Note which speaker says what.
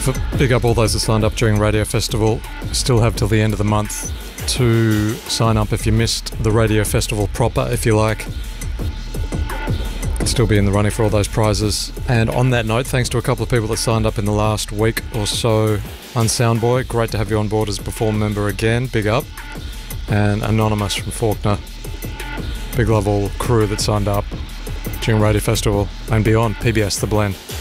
Speaker 1: big up all those that signed up during Radio Festival. Still have till the end of the month to sign up if you missed the Radio Festival proper, if you like. Still be in the running for all those prizes. And on that note, thanks to a couple of people that signed up in the last week or so. Unsoundboy, great to have you on board as a Perform member again, big up. And Anonymous from Faulkner, big love all crew that signed up during Radio Festival and beyond. PBS The Blend.